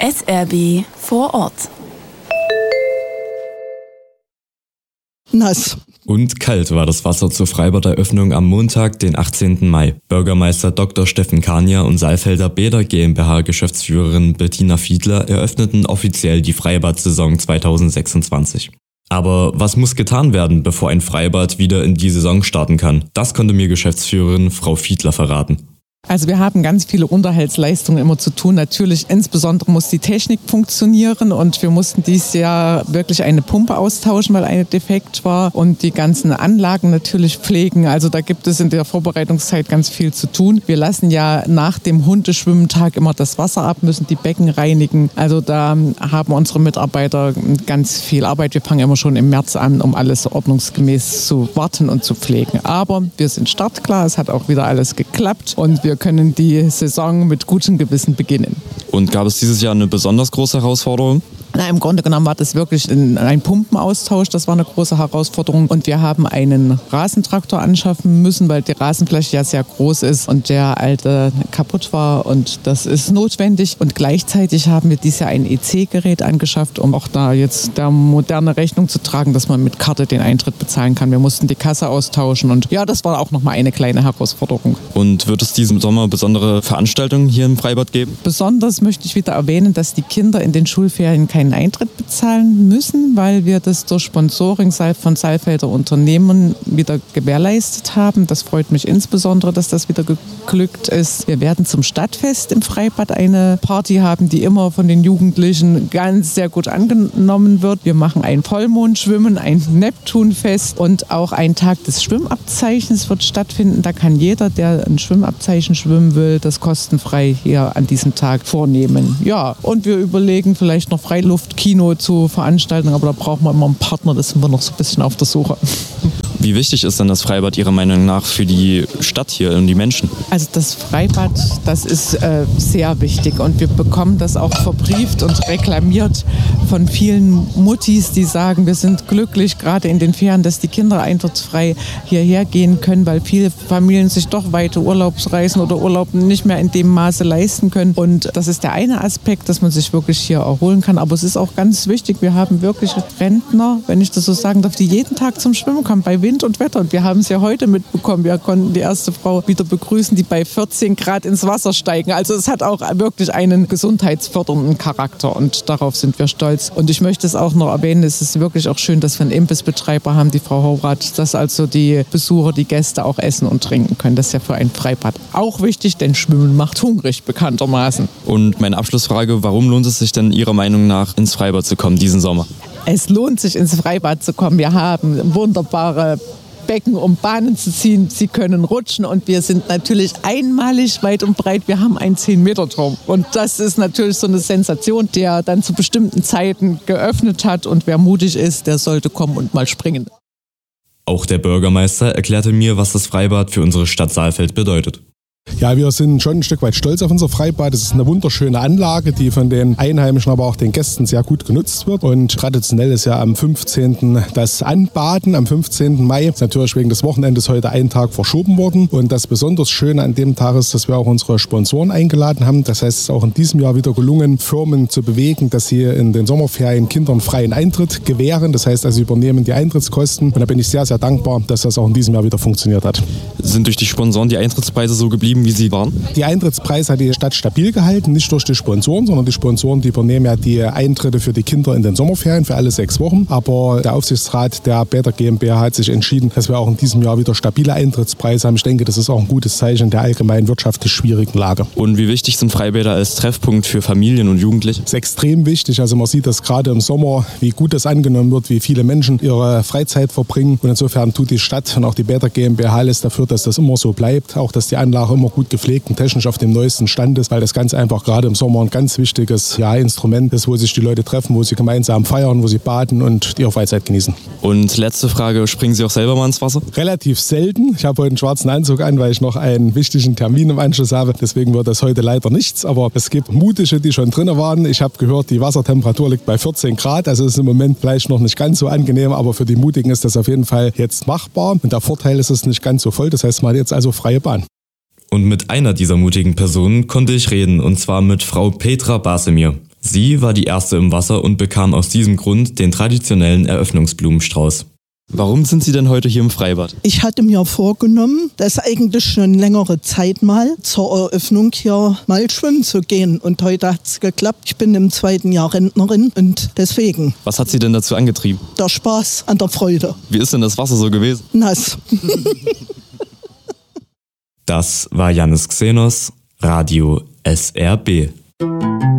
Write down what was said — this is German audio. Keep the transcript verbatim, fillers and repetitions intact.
S R B vor Ort. Nass. Und kalt war das Wasser zur Freibaderöffnung am Montag, den achtzehnten Mai. Bürgermeister Doktor Steffen Kania und Saalfelder Bäder GmbH-Geschäftsführerin Bettina Fiedler eröffneten offiziell die Freibad-Saison zweitausendsechsundzwanzig. Aber was muss getan werden, bevor ein Freibad wieder in die Saison starten kann? Das konnte mir Geschäftsführerin Frau Fiedler verraten. Also wir haben ganz viele Unterhaltsleistungen immer zu tun. Natürlich, insbesondere muss die Technik funktionieren und wir mussten dieses Jahr wirklich eine Pumpe austauschen, weil eine defekt war und die ganzen Anlagen natürlich pflegen. Also da gibt es in der Vorbereitungszeit ganz viel zu tun. Wir lassen ja nach dem Hundeschwimmentag immer das Wasser ab, müssen die Becken reinigen. Also da haben unsere Mitarbeiter ganz viel Arbeit. Wir fangen immer schon im März an, um alles ordnungsgemäß zu warten und zu pflegen. Aber wir sind startklar, es hat auch wieder alles geklappt und wir Wir können die Saison mit gutem Gewissen beginnen. Und gab es dieses Jahr eine besonders große Herausforderung? Na, im Grunde genommen war das wirklich ein Pumpenaustausch, das war eine große Herausforderung. Und wir haben einen Rasentraktor anschaffen müssen, weil die Rasenfläche ja sehr groß ist und der alte kaputt war. Und das ist notwendig. Und gleichzeitig haben wir dieses Jahr ein E C-Gerät angeschafft, um auch da jetzt der moderne Rechnung zu tragen, dass man mit Karte den Eintritt bezahlen kann. Wir mussten die Kasse austauschen und ja, das war auch nochmal eine kleine Herausforderung. Und wird es diesen Sommer besondere Veranstaltungen hier im Freibad geben? Besonders möchte ich wieder erwähnen, dass die Kinder in den Schulferien keinen Eintritt bezahlen müssen, weil wir das durch Sponsoring von Saalfelder Unternehmen wieder gewährleistet haben. Das freut mich insbesondere, dass das wieder geglückt ist. Wir werden zum Stadtfest im Freibad eine Party haben, die immer von den Jugendlichen ganz sehr gut angenommen wird. Wir machen ein Vollmondschwimmen, ein Neptunfest und auch ein Tag des Schwimmabzeichens wird stattfinden. Da kann jeder, der ein Schwimmabzeichen schwimmen will, das kostenfrei hier an diesem Tag vornehmen. Ja, und wir überlegen vielleicht noch Freiluftkino zu veranstalten, aber da brauchen wir immer einen Partner, das sind wir noch so ein bisschen auf der Suche. Wie wichtig ist denn das Freibad Ihrer Meinung nach für die Stadt hier und die Menschen? Also das Freibad, das ist äh, sehr wichtig und wir bekommen das auch verbrieft und reklamiert von vielen Muttis, die sagen, wir sind glücklich, gerade in den Ferien, dass die Kinder eintrittsfrei hierher gehen können, weil viele Familien sich doch weite Urlaubsreisen oder Urlaub nicht mehr in dem Maße leisten können. Und das ist der eine Aspekt, dass man sich wirklich hier erholen kann. Aber es ist auch ganz wichtig, wir haben wirklich Rentner, wenn ich das so sagen darf, die jeden Tag zum Schwimmen kommen, bei Wind und Wetter. Und wir haben es ja heute mitbekommen. Wir konnten die erste Frau wieder begrüßen, die bei vierzehn Grad ins Wasser steigen. Also es hat auch wirklich einen gesundheitsfördernden Charakter und darauf sind wir stolz. Und ich möchte es auch noch erwähnen, es ist wirklich auch schön, dass wir einen Imbissbetreiber haben, die Frau Horath, dass also die Besucher, die Gäste auch essen und trinken können. Das ist ja für ein Freibad auch wichtig, denn Schwimmen macht hungrig, bekanntermaßen. Und meine Abschlussfrage, warum lohnt es sich denn Ihrer Meinung nach ins Freibad zu kommen diesen Sommer? Es lohnt sich ins Freibad zu kommen. Wir haben wunderbare Becken, um Bahnen zu ziehen. Sie können rutschen und wir sind natürlich einmalig weit und breit. Wir haben einen zehn Meter Turm und das ist natürlich so eine Sensation, der dann zu bestimmten Zeiten geöffnet hat und wer mutig ist, der sollte kommen und mal springen. Auch der Bürgermeister erklärte mir, was das Freibad für unsere Stadt Saalfeld bedeutet. Ja, wir sind schon ein Stück weit stolz auf unser Freibad. Es ist eine wunderschöne Anlage, die von den Einheimischen, aber auch den Gästen sehr gut genutzt wird. Und traditionell ist ja am fünfzehnten das Anbaden, am fünfzehnten Mai. Ist natürlich wegen des Wochenendes heute einen Tag verschoben worden. Und das besonders Schöne an dem Tag ist, dass wir auch unsere Sponsoren eingeladen haben. Das heißt, es ist auch in diesem Jahr wieder gelungen, Firmen zu bewegen, dass sie in den Sommerferien Kindern freien Eintritt gewähren. Das heißt, also sie übernehmen die Eintrittskosten. Und da bin ich sehr, sehr dankbar, dass das auch in diesem Jahr wieder funktioniert hat. Sind durch die Sponsoren die Eintrittspreise so geblieben, wie sie waren? Die Eintrittspreise hat die Stadt stabil gehalten, nicht durch die Sponsoren, sondern die Sponsoren, die übernehmen ja die Eintritte für die Kinder in den Sommerferien für alle sechs Wochen. Aber der Aufsichtsrat der Bäder GmbH hat sich entschieden, dass wir auch in diesem Jahr wieder stabile Eintrittspreise haben. Ich denke, das ist auch ein gutes Zeichen der allgemeinen wirtschaftlich schwierigen Lage. Und wie wichtig sind Freibäder als Treffpunkt für Familien und Jugendliche? Das ist extrem wichtig. Also man sieht das gerade im Sommer, wie gut das angenommen wird, wie viele Menschen ihre Freizeit verbringen. Und insofern tut die Stadt und auch die Bäder GmbH alles dafür, dass das immer so bleibt. Auch, dass die Anlage immer gut gepflegt und technisch auf dem neuesten Stand ist, weil das ganz einfach gerade im Sommer ein ganz wichtiges ja, Instrument ist, wo sich die Leute treffen, wo sie gemeinsam feiern, wo sie baden und ihre Freizeit genießen. Und letzte Frage, springen Sie auch selber mal ins Wasser? Relativ selten. Ich habe heute einen schwarzen Anzug an, weil ich noch einen wichtigen Termin im Anschluss habe. Deswegen wird das heute leider nichts, aber es gibt Mutige, die schon drin waren. Ich habe gehört, die Wassertemperatur liegt bei vierzehn Grad, also ist im Moment vielleicht noch nicht ganz so angenehm, aber für die Mutigen ist das auf jeden Fall jetzt machbar. Und der Vorteil ist, es ist nicht ganz so voll, das heißt, man hat jetzt also freie Bahn. Und mit einer dieser mutigen Personen konnte ich reden, und zwar mit Frau Petra Basemir. Sie war die erste im Wasser und bekam aus diesem Grund den traditionellen Eröffnungsblumenstrauß. Warum sind Sie denn heute hier im Freibad? Ich hatte mir vorgenommen, das eigentlich schon längere Zeit mal zur Eröffnung hier mal schwimmen zu gehen. Und heute hat es geklappt. Ich bin im zweiten Jahr Rentnerin und deswegen. Was hat Sie denn dazu angetrieben? Der Spaß an der Freude. Wie ist denn das Wasser so gewesen? Nass. Das war Jannis Xenos, Radio S R B.